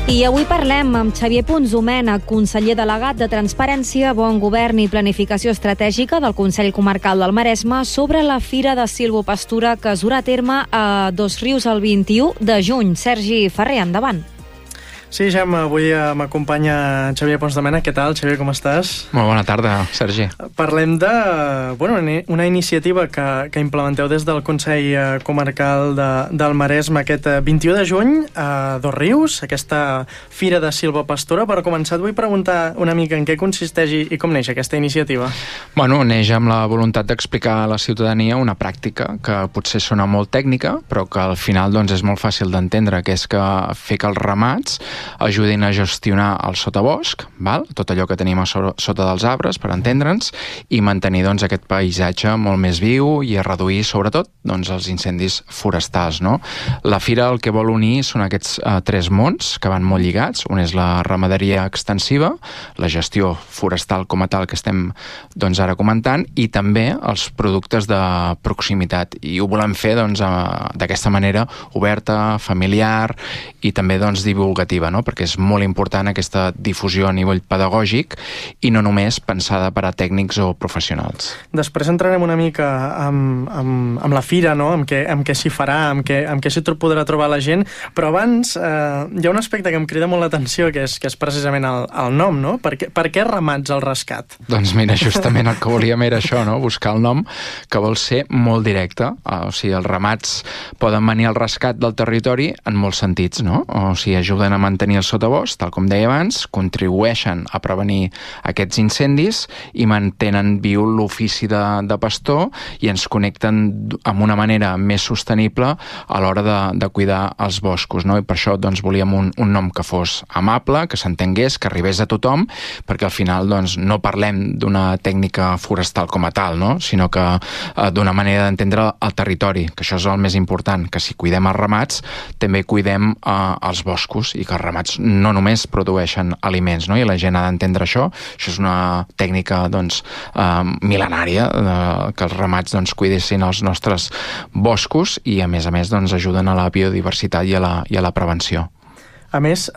I avui parlem amb Xavier Ponzumena, conseller delegat de Transparència, Bon Govern i Planificació Estratègica del Consell Comarcal del Maresme sobre la Fira de Silvopastura que es durà a terme a Dosrius el 21 de juny. Sergi Ferrer, endavant. Sí, Gemma, avui m'acompanya Xavier Ponzumena. Què tal, Xavier, com estàs? Molt bona tarda, Sergi. Parlem de una iniciativa que implementeu des del Consell Comarcal del Maresme aquest 21 de juny a Dosrius, aquesta Fira de Silvopastura. Per començar, et vull preguntar una mica en què consisteix i com neix aquesta iniciativa. Bueno, neix amb la voluntat d'explicar a la ciutadania una pràctica que potser sona molt tècnica, però que al final doncs, és molt fàcil d'entendre, que és que fer que els ramats ajudin a gestionar el sotabosc, tot allò que tenim a sota dels arbres, per entendre'ns, i mantenir doncs, aquest paisatge molt més viu i a reduir, sobretot, doncs, els incendis forestals. No? La fira el que vol unir són aquests tres mons que van molt lligats. Un és la ramaderia extensiva, la gestió forestal com a tal que estem doncs, ara comentant, i també els productes de proximitat. I ho volem fer doncs, d'aquesta manera oberta, familiar i també doncs, divulgativa, no? Perquè és molt important aquesta difusió a nivell pedagògic i no només pensada per a tècnics o professionals. Després entrarem una mica amb la fira, no? amb què s'hi farà, amb què s'hi podrà trobar la gent, però abans hi ha un aspecte que em crida molt l'atenció, que és precisament el nom, no? Per què Ramats al Rescat? Doncs mira, justament el que volíem era això, no? Buscar el nom que vol ser molt directe. O sigui, els ramats poden venir al rescat del territori en molts sentits, no? O sigui, ajuden a mantenir el sotabosc, tal com deia abans, contribueixen a prevenir aquests incendis i mantenen viu l'ofici de pastor i ens connecten amb una manera més sostenible a l'hora de cuidar els boscos, no? I per això doncs, volíem un nom que fos amable, que s'entengués, que arribés a tothom, perquè al final doncs, no parlem d'una tècnica forestal com a tal, no? Sinó que d'una manera d'entendre el territori, que això és el més important, que si cuidem els ramats, també cuidem els boscos i que els ramats no només produeixen aliments, no? I la gent ha d'entendre això. Això és una tècnica doncs, mil·lenària, que els ramats doncs, cuidessin els nostres boscos i a més doncs, ajuden a la biodiversitat i a la prevenció. A més,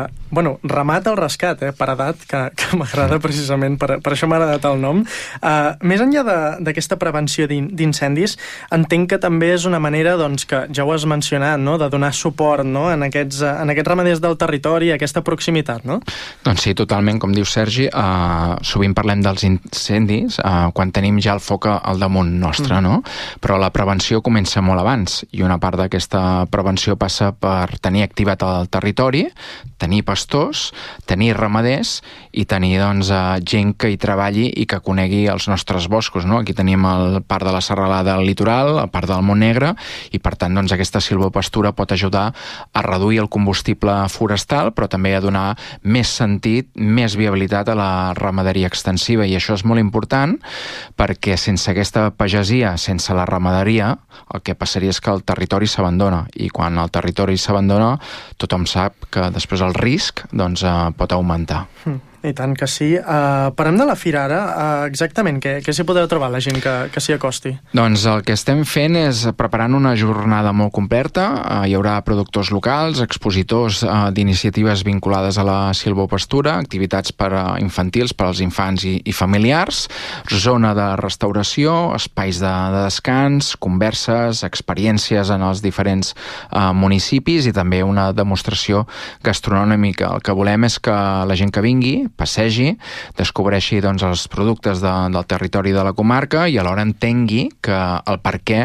Ramat al Rescat, per edat, que m'agrada precisament, per això m'ha agradat el nom. Més enllà d'aquesta prevenció d'incendis, entenc que també és una manera, doncs, que ja ho has mencionat, no? De donar suport, no? en aquests ramaders del territori, aquesta proximitat, no? Doncs sí, totalment, com diu Sergi, sovint parlem dels incendis quan tenim ja el foc al damunt nostre, no? Però la prevenció comença molt abans, i una part d'aquesta prevenció passa per tenir activat el territori, tenir pastors, tenir ramaders i tenir doncs, gent que hi treballi i que conegui els nostres boscos. No? Aquí tenim el parc de la Serralada al litoral, el parc del Montnegre, i per tant doncs, aquesta silvopastura pot ajudar a reduir el combustible forestal, però també a donar més sentit, més viabilitat a la ramaderia extensiva. I això és molt important perquè sense aquesta pagesia, sense la ramaderia, el que passaria és que el territori s'abandona, i quan el territori s'abandona tothom sap que després el risc doncs, pot augmentar. I tant que sí. Parlem de la fira ara. Exactament, què s'hi podrà trobar la gent que s'hi acosti? Doncs el que estem fent és preparant una jornada molt completa. Hi haurà productors locals, expositors d'iniciatives vinculades a la silvopastura, activitats infantils per als infants i familiars, zona de restauració, espais de descans, converses, experiències en els diferents municipis i també una demostració gastronòmica. El que volem és que la gent que vingui passegi, descobreixi doncs, els productes del territori de la comarca i alhora entengui que el perquè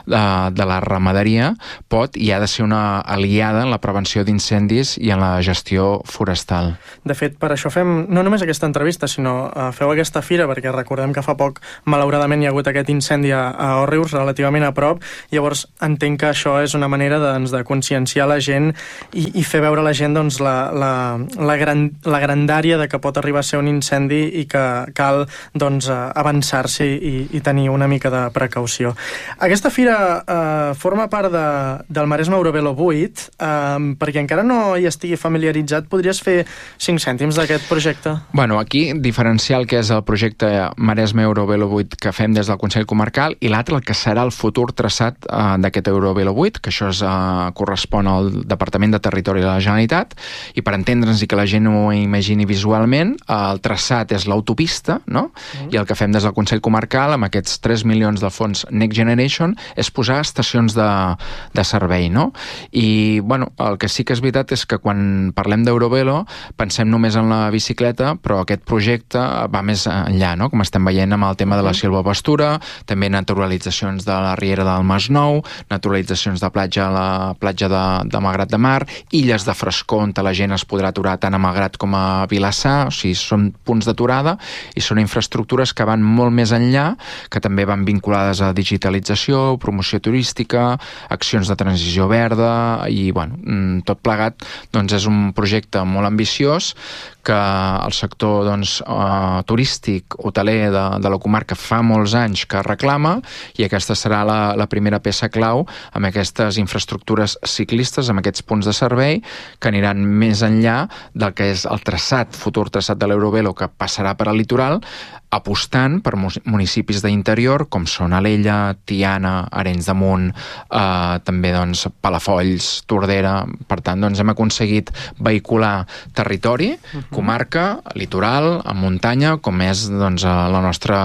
de la ramaderia pot i ha de ser una aliada en la prevenció d'incendis i en la gestió forestal. De fet, per això fem no només aquesta entrevista, sinó feu aquesta fira, perquè recordem que fa poc, malauradament, hi ha hagut aquest incendi a Òrrius, relativament a prop. Llavors, entenc que això és una manera de conscienciar la gent i fer veure a la gent doncs, la grandària que pot arribar a ser un incendi i que cal doncs, avançar-se i tenir una mica de precaució. Aquesta fira forma part del Maresme Eurovelo 8, perquè encara no hi estigui familiaritzat, podries fer 5 cèntims d'aquest projecte? Bueno, aquí diferenciar el que és el projecte Maresme Eurovelo 8 que fem des del Consell Comarcal i l'altre el que serà el futur traçat d'aquest Eurovelo 8, que això correspon al Departament de Territori de la Generalitat, i per entendre'ns i que la gent ho imagini visualment, el traçat és l'autopista, no? I el que fem des del Consell Comarcal, amb aquests 3 milions del fons Next Generation, és posar estacions de servei, no? I, bueno, el que sí que és veritat és que quan parlem d'Eurovelo pensem només en la bicicleta, però aquest projecte va més enllà, no? Com estem veient amb el tema de la silvopastura, també naturalitzacions de la Riera del Masnou, naturalitzacions de platja a la platja de Malgrat de Mar, illes de frescor on la gent es podrà aturar tant a Malgrat com a Vilassar, o sigui, són punts d'aturada i són infraestructures que van molt més enllà, que també van vinculades a digitalització, promoció turística, accions de transició verda i, bueno, tot plegat, doncs és un projecte molt ambiciós que el sector turístic, hoteler de la comarca fa molts anys que reclama i aquesta serà la primera peça clau amb aquestes infraestructures ciclistes, amb aquests punts de servei que aniran més enllà del que és el traçat, futur traçat de l'Eurovelo que passarà per al litoral, apostant per municipis d'interior com són Alella, Tiana, Arenys de Munt, també Palafolls, Tordera. Per tant, hem aconseguit vehicular territori, comarca, litoral, en muntanya, com és la nostra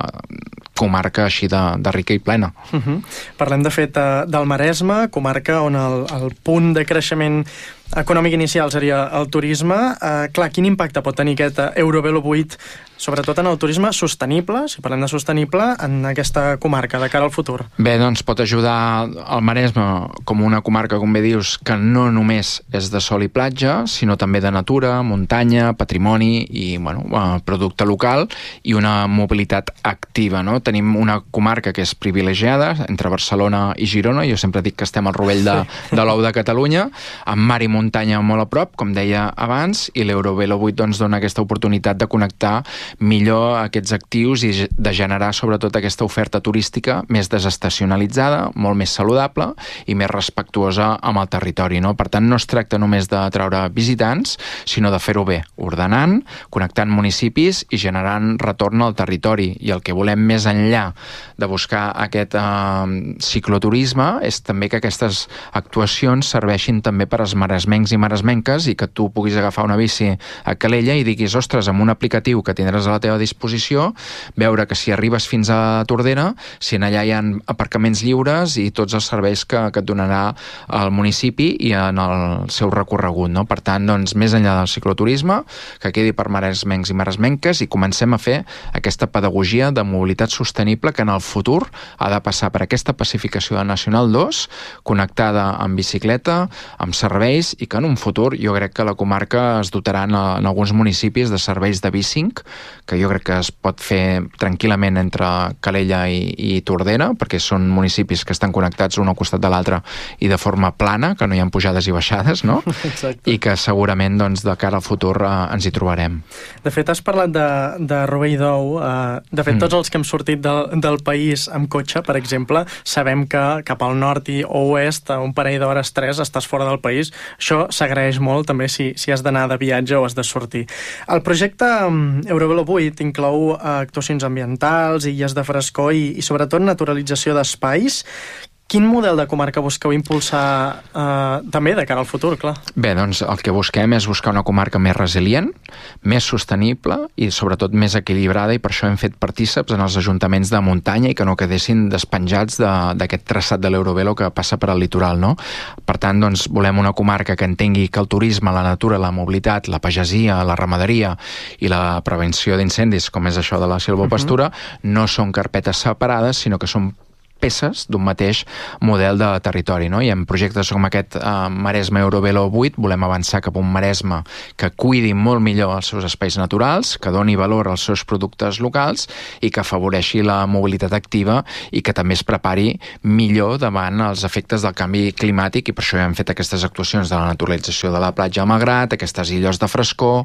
comarca així de rica i plena. Parlem, de fet, del Maresme, comarca on el punt de creixement econòmic inicial seria el turisme. Clar, quin impacte pot tenir aquest Eurovelo 8, sobretot en el turisme sostenible, si parlem de sostenible, en aquesta comarca de cara al futur? Bé, doncs pot ajudar el Maresme com una comarca, com bé dius, que no només és de sol i platja, sinó també de natura, muntanya, patrimoni i, producte local i una mobilitat activa, no? Tenim una comarca que és privilegiada entre Barcelona i Girona, jo sempre dic que estem al rovell de l'ou de Catalunya, amb mar i muntanya molt a prop, com deia abans, i l'Eurovelo 8 dona aquesta oportunitat de connectar millor aquests actius i de generar sobretot aquesta oferta turística més desestacionalitzada, molt més saludable i més respectuosa amb el territori, no? Per tant, no es tracta només d'atraure visitants, sinó de fer-ho bé, ordenant, connectant municipis i generant retorn al territori. I el que volem més enllà de buscar aquest cicloturisme és també que aquestes actuacions serveixin també per als maresmencs i maresmenques i que tu puguis agafar una bici a Calella i diguis, ostres, amb un aplicatiu que tindràs a la teva disposició, veure que si arribes fins a Tordera, si en allà hi ha aparcaments lliures i tots els serveis que et donarà el municipi i en el seu recorregut, no? Per tant, més enllà del cicloturisme, que quedi per maresmencs i maresmenques i comencem a fer aquesta pedagogia de mobilitat sostenible que en el futur ha de passar per aquesta pacificació de Nacional 2, connectada amb bicicleta, amb serveis, i que en un futur jo crec que la comarca es dotarà en alguns municipis de serveis de B5, que jo crec que es pot fer tranquil·lament entre Calella i Tordera, perquè són municipis que estan connectats un al costat de l'altre i de forma plana, que no hi ha pujades i baixades, no? Exacte. I que segurament de cara al futur ens hi trobarem. De fet, has parlat de rovell d'ou. De fet, tots els que hem sortit del país amb cotxe, per exemple, sabem que cap al nord i oest, un parell d'hores, 3, estàs fora del país. Això s'agraeix molt, també, si has d'anar de viatge o has de sortir. El projecte Eurovelo 8 inclou actuacions ambientals, illes de frescor i sobretot naturalització d'espais. Quin model de comarca busqueu impulsar també de cara al futur, clar? Bé, doncs el que busquem és buscar una comarca més resilient, més sostenible i sobretot més equilibrada, i per això hem fet partíceps en els ajuntaments de muntanya i que no quedessin despenjats d'aquest traçat de l'Eurovelo que passa per al litoral, no? Per tant, doncs, volem una comarca que entengui que el turisme, la natura, la mobilitat, la pagesia, la ramaderia i la prevenció d'incendis, com és això de la silvopastura, no són carpetes separades, sinó que són peces d'un mateix model de territori, no? I en projectes com aquest Maresme Eurovelo 8 volem avançar cap a un Maresme que cuidi molt millor els seus espais naturals, que doni valor als seus productes locals i que afavoreixi la mobilitat activa i que també es prepari millor davant els efectes del canvi climàtic, i per això hem fet aquestes actuacions de la naturalització de la platja de Malgrat, aquestes illes de frescor,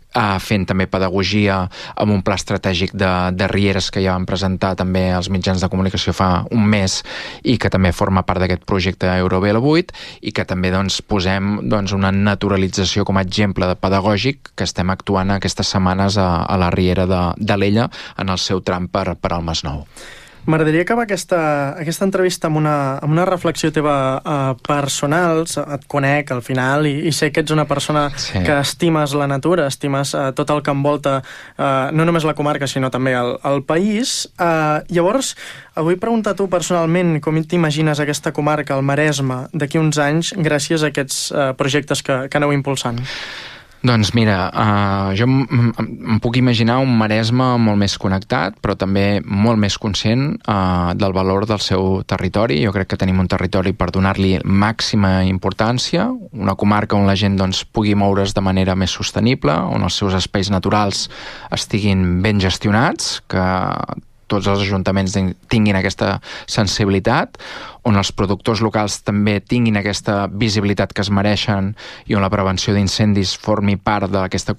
fent també pedagogia amb un pla estratègic de rieres que ja vam presentar també als mitjans de comunicació fa un mes i que també forma part d'aquest projecte Eurovelo 8 i que també posem una naturalització com a exemple pedagògic que estem actuant aquestes setmanes a la riera de l'Ella en el seu tram per al Masnou. M'agradaria acabar aquesta entrevista amb una reflexió teva personal. Et conec al final i sé que ets una persona que estimes la natura, estimes tot el que envolta no només la comarca sinó també el país. Llavors, vull preguntar a tu personalment com t'imagines aquesta comarca, el Maresme, d'aquí uns anys gràcies a aquests projectes que aneu impulsant. Doncs mira, jo em puc imaginar un Maresme molt més connectat, però també molt més conscient del valor del seu territori. Jo crec que tenim un territori per donar-li màxima importància, una comarca on la gent pugui moure's de manera més sostenible, on els seus espais naturals estiguin ben gestionats, que tots els ajuntaments tinguin aquesta sensibilitat, on els productors locals també tinguin aquesta visibilitat que es mereixen i on la prevenció d'incendis formi part d'aquesta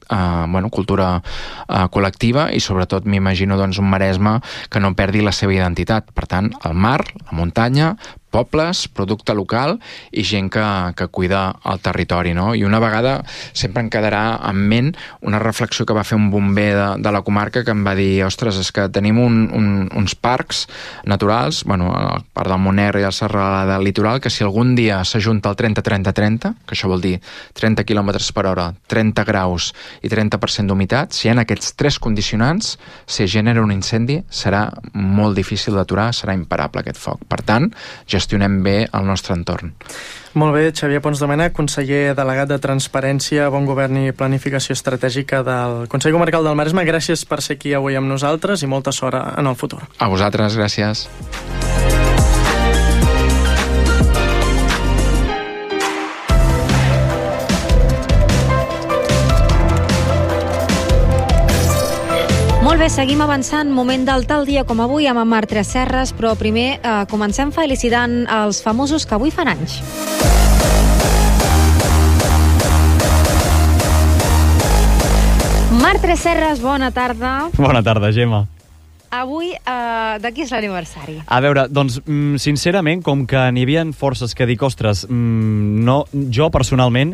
cultura col·lectiva i sobretot m'imagino un Maresme que no perdi la seva identitat. Per tant, el mar, la muntanya, pobles, producte local i gent que cuida el territori, no? I una vegada sempre em quedarà en ment una reflexió que va fer un bomber de la comarca que em va dir, ostres, és que tenim uns parcs naturals, el parc del Moner i el Serralada del Litoral, que si algun dia s'ajunta el 30-30-30, que això vol dir 30 km per hora, 30 graus i 30% d'humitat, si hi ha aquests tres condicionants, si es genera un incendi, serà molt difícil d'aturar, serà imparable aquest foc. Per tant, gestionem bé el nostre entorn. Molt bé, Xavier Pons Domènech, conseller delegat de Transparència, Bon Govern i Planificació Estratègica del Consell Comarcal del Maresme. Gràcies per ser aquí avui amb nosaltres i molta sort en el futur. A vosaltres, gràcies. Molt bé, seguim avançant. Moment del tal dia com avui amb en Marc Tresserras, però primer comencem felicitant els famosos que avui fan anys. Marc Tresserras, bona tarda. Bona tarda, Gemma. Avui, de qui és l'aniversari? A veure, doncs, sincerament, com que n'hi havia forces que dic, ostres, jo personalment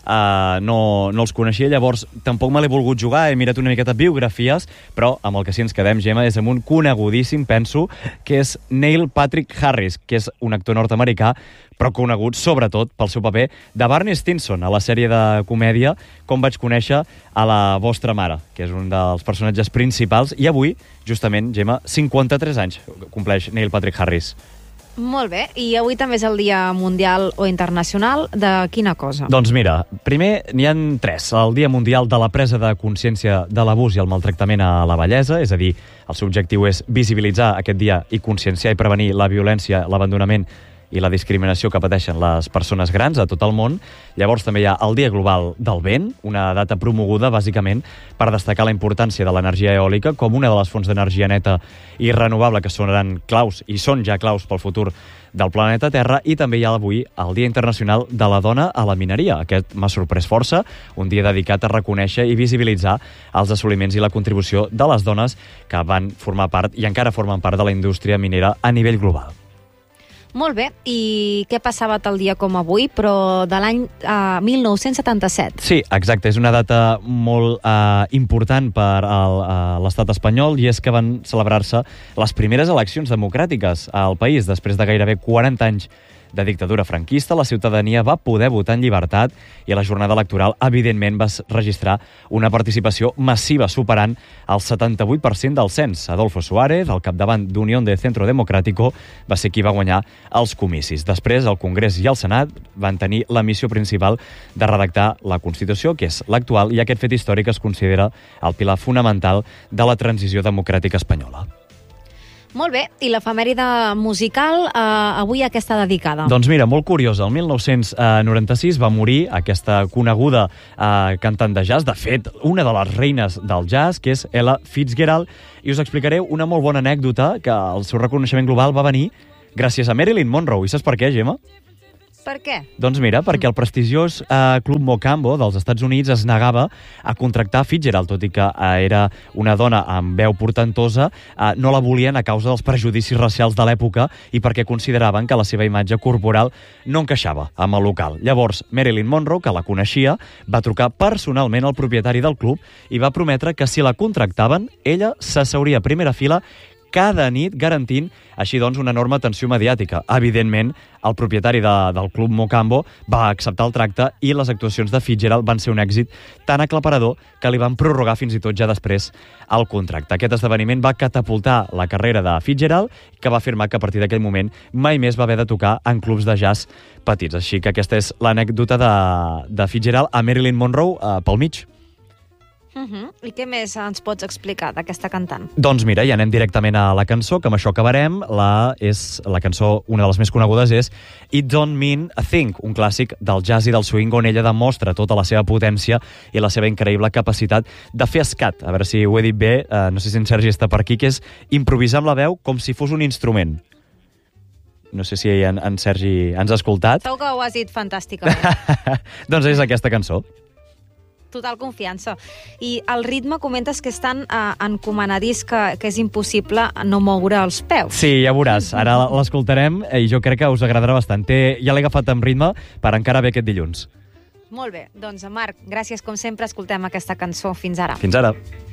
no els coneixia, llavors tampoc me l'he volgut jugar, he mirat una miqueta biografies, però amb el que sí ens quedem, Gemma, és amb un conegudíssim, penso, que és Neil Patrick Harris, que és un actor nord-americà, però conegut sobretot pel seu paper de Barney Stinson a la sèrie de comèdia Com vaig conèixer a la vostra mare, que és un dels personatges principals, i avui, justament, Gemma, 53 anys compleix Neil Patrick Harris. Molt bé, i avui també és el Dia Mundial o Internacional de quina cosa? Doncs mira, primer n'hi ha 3. El Dia Mundial de la presa de consciència de l'abús i el maltractament a la vellesa, és a dir, el seu objectiu és visibilitzar aquest dia i conscienciar i prevenir la violència, l'abandonament i la discriminació que pateixen les persones grans a tot el món. Llavors també hi ha el Dia Global del Vent, una data promoguda bàsicament per destacar la importància de l'energia eòlica com una de les fonts d'energia neta i renovable que seran claus i són ja claus pel futur del planeta Terra. I també hi ha avui el Dia Internacional de la Dona a la Mineria. Aquest m'ha sorprès força, un dia dedicat a reconèixer i visibilitzar els assoliments i la contribució de les dones que van formar part i encara formen part de la indústria minera a nivell global. Molt bé, i què passava tal dia com avui, però de l'any 1977? Sí, exacte, és una data molt important per a l'estat espanyol, i és que van celebrar-se les primeres eleccions democràtiques al país. Després de gairebé 40 anys de dictadura franquista, la ciutadania va poder votar en llibertat i la jornada electoral, evidentment, va registrar una participació massiva, superant el 78% del cens. Adolfo Suárez, al capdavant d'Unión de Centro Democrático, va ser qui va guanyar els comicis. Després, el Congrés i el Senat van tenir la missió principal de redactar la Constitució, que és l'actual, i aquest fet històric es considera el pilar fonamental de la transició democràtica espanyola. Molt bé, i l'efemèride musical avui a què està dedicada? Doncs mira, molt curiosa. El 1996 va morir aquesta coneguda cantant de jazz, de fet, una de les reines del jazz, que és Ella Fitzgerald, i us explicaré una molt bona anècdota, que el seu reconeixement global va venir gràcies a Marilyn Monroe. I saps per què, Gemma? Per què? Doncs mira, perquè el prestigiós Club Mocambo dels Estats Units es negava a contractar Fitzgerald, tot i que era una dona amb veu portentosa, no la volien a causa dels prejudicis racials de l'època i perquè consideraven que la seva imatge corporal no encaixava amb el local. Llavors, Marilyn Monroe, que la coneixia, va trucar personalment al propietari del club i va prometre que si la contractaven, ella s'asseuria a primera fila cada nit, garantint així doncs una enorme atenció mediàtica. Evidentment, el propietari del Club Mocambo va acceptar el tracte i les actuacions de Fitzgerald van ser un èxit tan aclaparador que li van prorrogar fins i tot ja després el contracte. Aquest esdeveniment va catapultar la carrera de Fitzgerald, que va afirmar que a partir d'aquell moment mai més va haver de tocar en clubs de jazz petits. Així que aquesta és l'anècdota de Fitzgerald a Marilyn Monroe pel mig. I què més ens pots explicar d'aquesta cantant? Doncs mira, ja anem directament a la cançó, que amb això acabarem. La cançó, una de les més conegudes, és It Don't Mean a Thing, un clàssic del jazz i del swing on ella demostra tota la seva potència i la seva increïble capacitat de fer scat. A veure si ho he dit bé, no sé si en Sergi està per aquí, que és improvisar amb la veu com si fos un instrument. No sé si en Sergi ens ha escoltat. Segur que ho has dit fantàsticament. Doncs és aquesta cançó. Total confiança. I el ritme comentes que és tan encomanadís que és impossible no moure els peus. Sí, ja veuràs. Ara l'escoltarem i jo crec que us agradarà bastant. Ja l'he agafat amb ritme per encara bé aquest dilluns. Molt bé. Doncs, Marc, gràcies com sempre. Escoltem aquesta cançó. Fins ara. Fins ara.